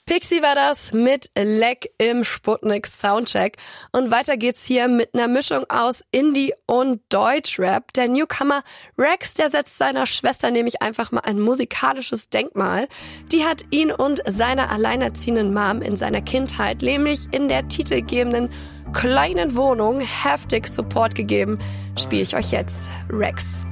Pixie war das mit Leck im Sputnik Soundcheck. Und weiter geht's hier mit einer Mischung aus Indie und Deutschrap. Der Newcomer Rex, der setzt seiner Schwester nämlich einfach mal ein musikalisches Denkmal. Die hat ihn und seine alleinerziehenden Mom in seiner Kindheit nämlich in der titelgebenden kleinen Wohnung heftig Support gegeben. Spiele ich euch jetzt Rex.